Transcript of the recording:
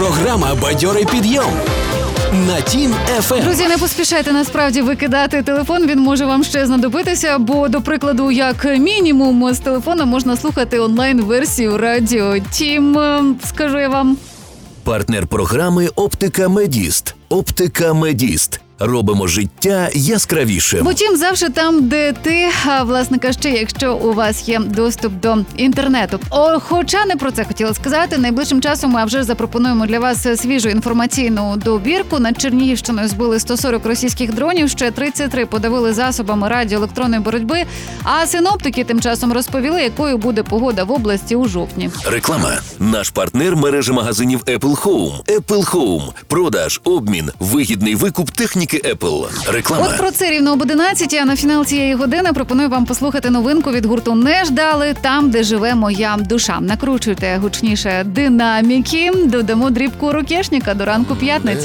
Програма «Бадьорий підйом» на Тім ФМ. Друзі, не поспішайте насправді викидати телефон, він може вам ще знадобитися, бо, до прикладу, як мінімум, з телефона можна слухати онлайн-версію радіо Тім, скажу я вам. Партнер програми «Оптика Медіст». «Оптика Медіст». Робимо життя яскравішим. Бо Тім завжди там, де ти, а власне кажучи, якщо у вас є доступ до інтернету. Хоча не про це хотіла сказати, найближчим часом ми вже запропонуємо для вас свіжу інформаційну добірку. Над Чернігівщиною збили 140 російських дронів, ще 33 подавили засобами радіоелектронної боротьби, а синоптики тим часом розповіли, якою буде погода в області у жовтні. Реклама. Наш партнер – мережа магазинів Apple Home. Apple Home. Продаж, обмін, вигідний викуп техніки Apple. Реклама. От про це рівно об 11, а на фінал цієї години пропоную вам послухати новинку від гурту «Не ждали», там, де живе моя душа. Накручуйте гучніше динаміки, додамо дрібку рукешника до ранку п'ятниці.